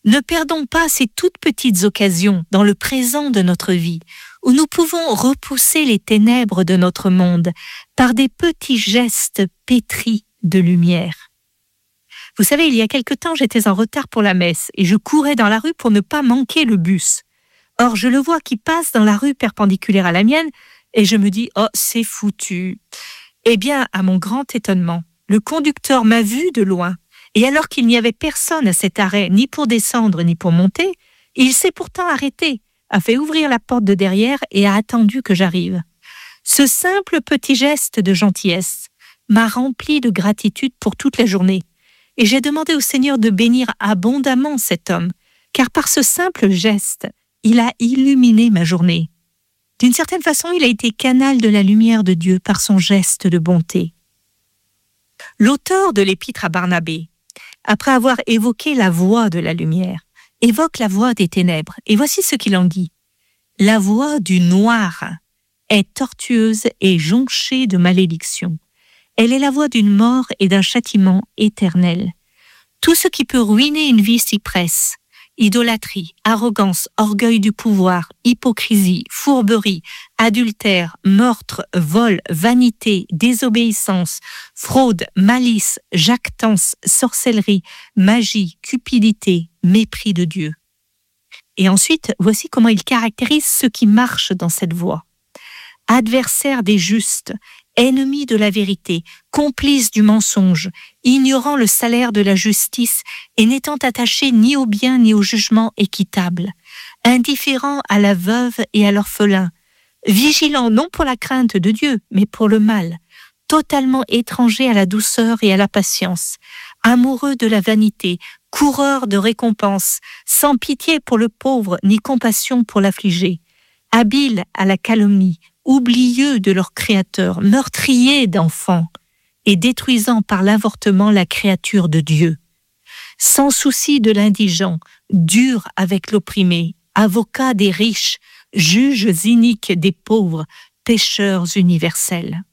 Ne perdons pas ces toutes petites occasions dans le présent de notre vie où nous pouvons repousser les ténèbres de notre monde par des petits gestes pétris de lumière. Vous savez, il y a quelque temps, j'étais en retard pour la messe et je courais dans la rue pour ne pas manquer le bus. Or, je le vois qui passe dans la rue perpendiculaire à la mienne et je me dis « Oh, c'est foutu !» Eh bien, à mon grand étonnement, le conducteur m'a vu de loin et alors qu'il n'y avait personne à cet arrêt, ni pour descendre ni pour monter, il s'est pourtant arrêté, a fait ouvrir la porte de derrière et a attendu que j'arrive. Ce simple petit geste de gentillesse m'a rempli de gratitude pour toute la journée. Et j'ai demandé au Seigneur de bénir abondamment cet homme, car par ce simple geste, il a illuminé ma journée. D'une certaine façon, il a été canal de la lumière de Dieu par son geste de bonté. L'auteur de l'épître à Barnabé, après avoir évoqué la voie de la lumière, évoque la voie des ténèbres. Et voici ce qu'il en dit. « La voie du noir est tortueuse et jonchée de malédictions. Elle est la voie d'une mort et d'un châtiment éternel. Tout ce qui peut ruiner une vie s'y presse. Idolâtrie, arrogance, orgueil du pouvoir, hypocrisie, fourberie, adultère, meurtre, vol, vanité, désobéissance, fraude, malice, jactance, sorcellerie, magie, cupidité, mépris de Dieu. » Et ensuite, voici comment il caractérise ceux qui marchent dans cette voie. Adversaires des justes, ennemis de la vérité, complices du mensonge, ignorant le salaire de la justice et n'étant attachés ni au bien ni au jugement équitable, indifférents à la veuve et à l'orphelin, vigilants non pour la crainte de Dieu, mais pour le mal, totalement étrangers à la douceur et à la patience, amoureux de la vanité, coureurs de récompenses, sans pitié pour le pauvre ni compassion pour l'affligé, habiles à la calomnie, oublieux de leur Créateur, meurtriers d'enfants et détruisant par l'avortement la créature de Dieu. Sans souci de l'indigent, durs avec l'opprimé, avocats des riches, juges iniques des pauvres, pécheurs universels.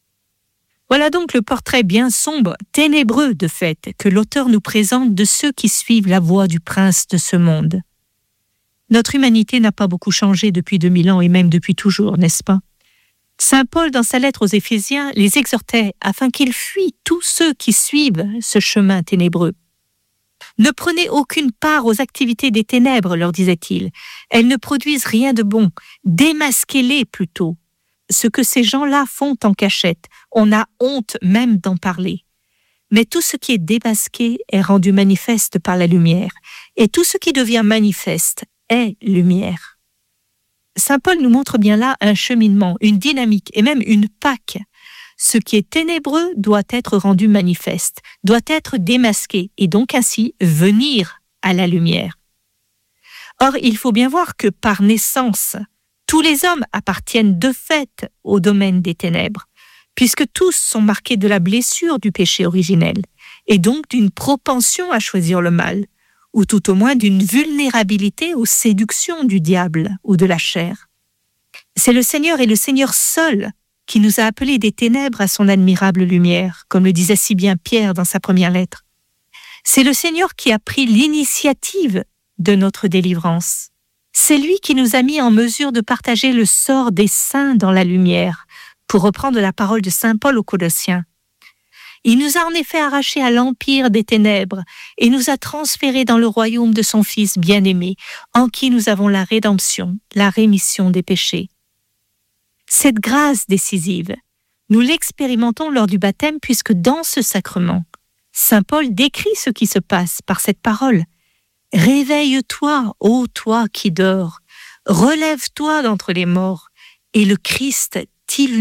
Voilà donc le portrait bien sombre, ténébreux de fait, que l'auteur nous présente de ceux qui suivent la voie du prince de ce monde. Notre humanité n'a pas beaucoup changé depuis 2000 ans et même depuis toujours, n'est-ce pas? Saint Paul, dans sa lettre aux Éphésiens, les exhortait afin qu'ils fuient tous ceux qui suivent ce chemin ténébreux. Ne prenez aucune part aux activités des ténèbres, leur disait-il. Elles ne produisent rien de bon. Démasquez-les plutôt. Ce que ces gens-là font en cachette, on a honte même d'en parler. Mais tout ce qui est démasqué est rendu manifeste par la lumière, et tout ce qui devient manifeste est lumière. Saint Paul nous montre bien là un cheminement, une dynamique et même une Pâque. Ce qui est ténébreux doit être rendu manifeste, doit être démasqué et donc ainsi venir à la lumière. Or, il faut bien voir que par naissance, tous les hommes appartiennent de fait au domaine des ténèbres, puisque tous sont marqués de la blessure du péché originel et donc d'une propension à choisir le mal, ou tout au moins d'une vulnérabilité aux séductions du diable ou de la chair. C'est le Seigneur et le Seigneur seul qui nous a appelés des ténèbres à son admirable lumière, comme le disait si bien Pierre dans sa première lettre. C'est le Seigneur qui a pris l'initiative de notre délivrance. C'est lui qui nous a mis en mesure de partager le sort des saints dans la lumière, pour reprendre la parole de saint Paul aux Colossiens. Il nous a en effet arrachés à l'empire des ténèbres et nous a transférés dans le royaume de son Fils bien-aimé, en qui nous avons la rédemption, la rémission des péchés. Cette grâce décisive, nous l'expérimentons lors du baptême puisque dans ce sacrement, saint Paul décrit ce qui se passe par cette parole. « Réveille-toi, ô toi qui dors, relève-toi d'entre les morts, et le Christ t'illuminera. »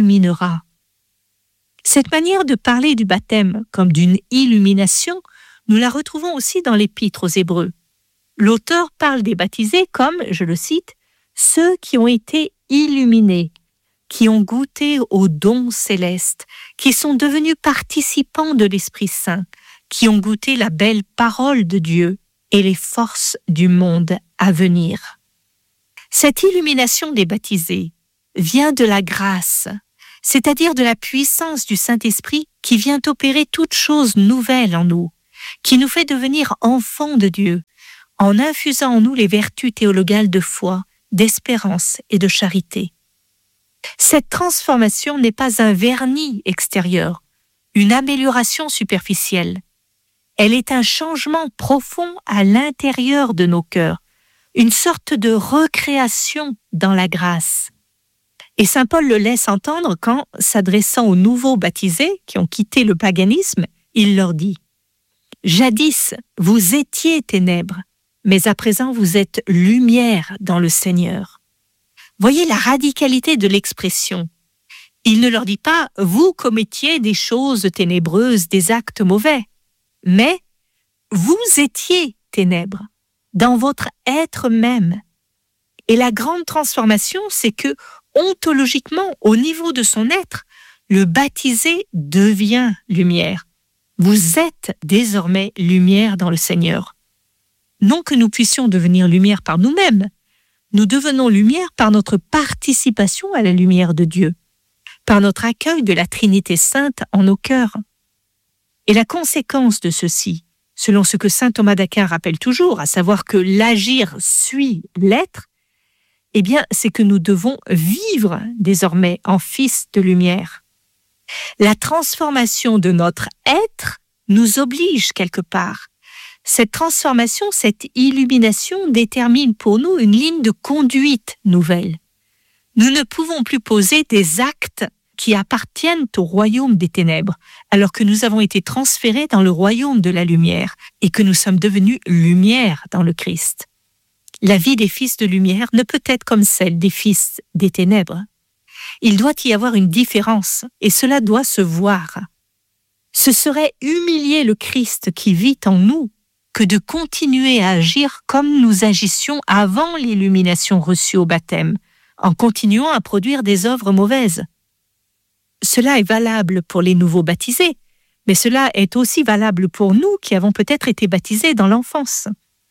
Cette manière de parler du baptême comme d'une illumination, nous la retrouvons aussi dans l'épître aux Hébreux. L'auteur parle des baptisés comme, je le cite, « ceux qui ont été illuminés, qui ont goûté aux dons célestes, qui sont devenus participants de l'Esprit Saint, qui ont goûté la belle parole de Dieu et les forces du monde à venir. » Cette illumination des baptisés vient de la grâce, c'est-à-dire de la puissance du Saint-Esprit qui vient opérer toute chose nouvelle en nous, qui nous fait devenir enfants de Dieu, en infusant en nous les vertus théologales de foi, d'espérance et de charité. Cette transformation n'est pas un vernis extérieur, une amélioration superficielle. Elle est un changement profond à l'intérieur de nos cœurs, une sorte de recréation dans la grâce. Et saint Paul le laisse entendre quand, s'adressant aux nouveaux baptisés qui ont quitté le paganisme, il leur dit « Jadis, vous étiez ténèbres, mais à présent vous êtes lumière dans le Seigneur. » Voyez la radicalité de l'expression. Il ne leur dit pas « vous commettiez des choses ténébreuses, des actes mauvais », mais « vous étiez ténèbres, dans votre être même ». Et la grande transformation, c'est que, ontologiquement, au niveau de son être, le baptisé devient lumière. Vous êtes désormais lumière dans le Seigneur. Non que nous puissions devenir lumière par nous-mêmes, nous devenons lumière par notre participation à la lumière de Dieu, par notre accueil de la Trinité Sainte en nos cœurs. Et la conséquence de ceci, selon ce que saint Thomas d'Aquin rappelle toujours, à savoir que l'agir suit l'être, eh bien, c'est que nous devons vivre désormais en fils de lumière. La transformation de notre être nous oblige quelque part. Cette transformation, cette illumination détermine pour nous une ligne de conduite nouvelle. Nous ne pouvons plus poser des actes qui appartiennent au royaume des ténèbres, alors que nous avons été transférés dans le royaume de la lumière et que nous sommes devenus lumière dans le Christ. La vie des fils de lumière ne peut être comme celle des fils des ténèbres. Il doit y avoir une différence et cela doit se voir. Ce serait humilier le Christ qui vit en nous que de continuer à agir comme nous agissions avant l'illumination reçue au baptême, en continuant à produire des œuvres mauvaises. Cela est valable pour les nouveaux baptisés, mais cela est aussi valable pour nous qui avons peut-être été baptisés dans l'enfance.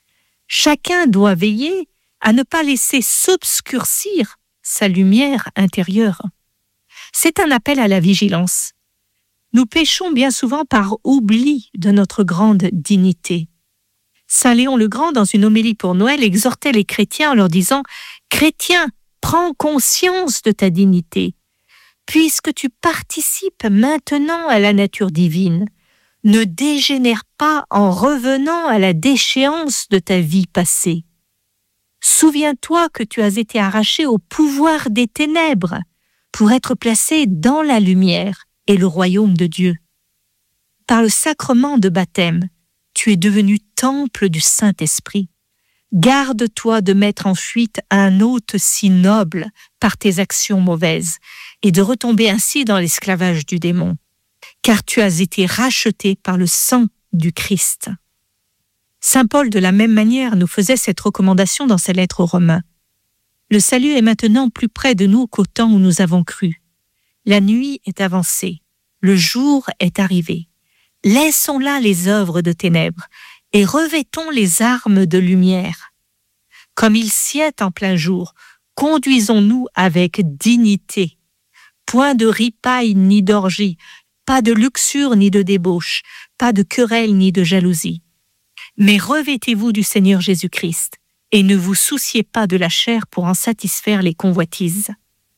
Chacun doit veiller à ne pas laisser s'obscurcir sa lumière intérieure. C'est un appel à la vigilance. Nous péchons bien souvent par oubli de notre grande dignité. Saint Léon le Grand, dans une homélie pour Noël, exhortait les chrétiens en leur disant « Chrétien, prends conscience de ta dignité, puisque tu participes maintenant à la nature divine. Ne dégénère pas en revenant à la déchéance de ta vie passée. Souviens-toi que tu as été arraché au pouvoir des ténèbres pour être placé dans la lumière et le royaume de Dieu. Par le sacrement de baptême, tu es devenu temple du Saint-Esprit. Garde-toi de mettre en fuite un hôte si noble par tes actions mauvaises et de retomber ainsi dans l'esclavage du démon, car tu as été racheté par le sang du Christ. Saint Paul, de la même manière, nous faisait cette recommandation dans sa lettre aux Romains. Le salut est maintenant plus près de nous qu'au temps où nous avons cru. La nuit est avancée, le jour est arrivé. Laissons là les œuvres de ténèbres et revêtons les armes de lumière. Comme il sied en plein jour, conduisons-nous avec dignité. Point de ripaille ni d'orgie, pas de luxure ni de débauche, pas de querelle ni de jalousie. Mais revêtez-vous du Seigneur Jésus-Christ et ne vous souciez pas de la chair pour en satisfaire les convoitises.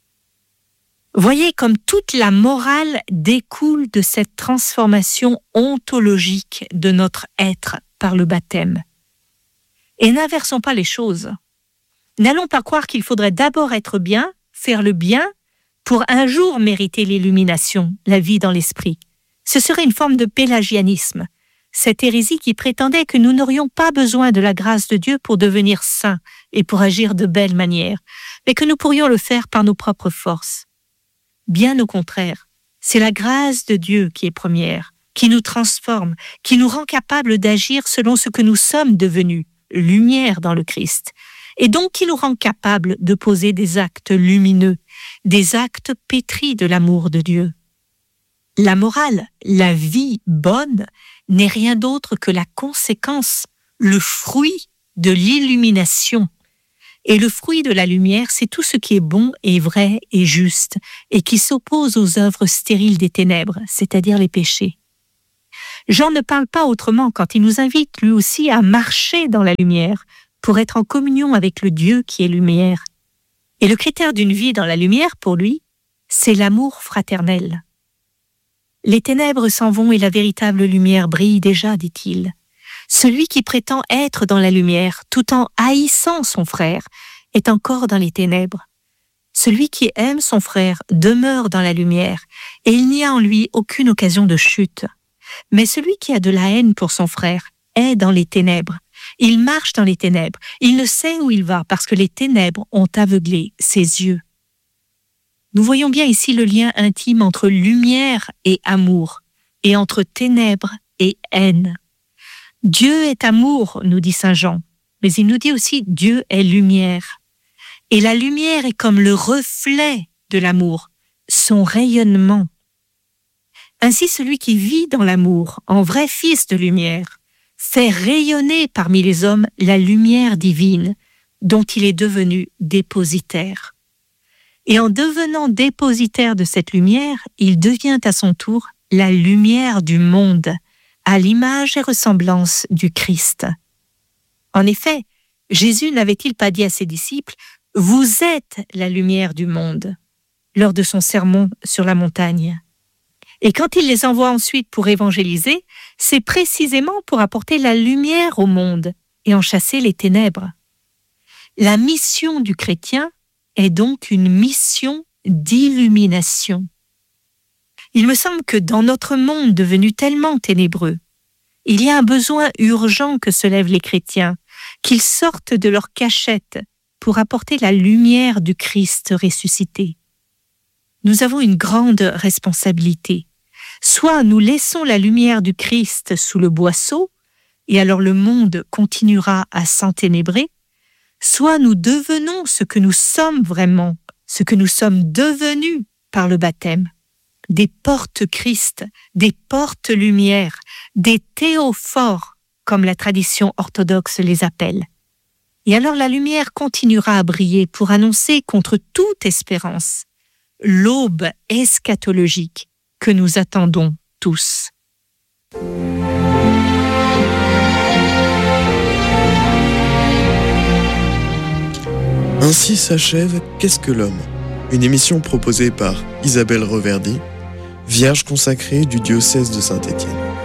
Voyez comme toute la morale découle de cette transformation ontologique de notre être par le baptême. Et n'inversons pas les choses. N'allons pas croire qu'il faudrait d'abord être bien, faire le bien, pour un jour mériter l'illumination, la vie dans l'esprit. Ce serait une forme de pélagianisme, cette hérésie qui prétendait que nous n'aurions pas besoin de la grâce de Dieu pour devenir saints et pour agir de belle manière, mais que nous pourrions le faire par nos propres forces. Bien au contraire, c'est la grâce de Dieu qui est première, qui nous transforme, qui nous rend capables d'agir selon ce que nous sommes devenus, lumière dans le Christ, et donc qui nous rend capables de poser des actes lumineux, des actes pétris de l'amour de Dieu. La morale, la vie bonne, n'est rien d'autre que la conséquence, le fruit de l'illumination. Et le fruit de la lumière, c'est tout ce qui est bon et vrai et juste, et qui s'oppose aux œuvres stériles des ténèbres, c'est-à-dire les péchés. Jean ne parle pas autrement quand il nous invite lui aussi à marcher dans la lumière pour être en communion avec le Dieu qui est lumière. Et le critère d'une vie dans la lumière, pour lui, c'est l'amour fraternel. Les ténèbres s'en vont et la véritable lumière brille déjà, dit-il. Celui qui prétend être dans la lumière tout en haïssant son frère est encore dans les ténèbres. Celui qui aime son frère demeure dans la lumière et il n'y a en lui aucune occasion de chute. Mais celui qui a de la haine pour son frère est dans les ténèbres. Il marche dans les ténèbres. Il ne sait où il va parce que les ténèbres ont aveuglé ses yeux. Nous voyons bien ici le lien intime entre lumière et amour et entre ténèbres et haine. Dieu est amour, nous dit saint Jean, mais il nous dit aussi Dieu est lumière. Et la lumière est comme le reflet de l'amour, son rayonnement. Ainsi, celui qui vit dans l'amour, en vrai fils de lumière, fait rayonner parmi les hommes la lumière divine dont il est devenu dépositaire. Et en devenant dépositaire de cette lumière, il devient à son tour la lumière du monde, à l'image et ressemblance du Christ. En effet, Jésus n'avait-il pas dit à ses disciples « Vous êtes la lumière du monde » lors de son sermon sur la montagne. Et quand il les envoie ensuite pour évangéliser, c'est précisément pour apporter la lumière au monde et en chasser les ténèbres. La mission du chrétien est donc une mission d'illumination. Il me semble que dans notre monde devenu tellement ténébreux, il y a un besoin urgent que se lèvent les chrétiens, qu'ils sortent de leur cachette pour apporter la lumière du Christ ressuscité. Nous avons une grande responsabilité. Soit nous laissons la lumière du Christ sous le boisseau, et alors le monde continuera à s'enténébrer, soit nous devenons ce que nous sommes vraiment, ce que nous sommes devenus par le baptême, des portes-Christ, des portes-lumière, des théophores, comme la tradition orthodoxe les appelle. Et alors la lumière continuera à briller pour annoncer contre toute espérance l'aube eschatologique que nous attendons tous. Ainsi s'achève Qu'est-ce que l'homme ? Une émission proposée par Isabelle Reverdy, vierge consacrée du diocèse de Saint-Étienne.